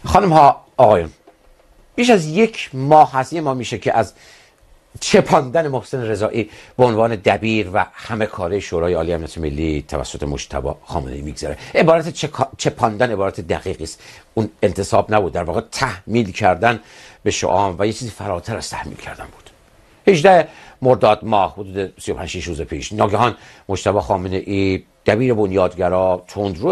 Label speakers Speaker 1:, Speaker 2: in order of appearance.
Speaker 1: خانم ها آقایون، بیش از 1 ماه هست، 1 ماه میشه که از چپاندن محسن رضایی به عنوان دبیر و همه کاره شورای عالی امنیت ملی توسط مجتبی خامنه‌ای میگذره. عبارت چپاندن عبارت دقیقی است. اون انتصاب نبود، در واقع تحمیل کردن به شعار و یه چیزی فراتر از تحمیل کردن بود. 18 مرداد ماه، حدود 35 روز پیش، ناگهان مجتبی خامنه‌ای دبیر بنیادگرا، تندرو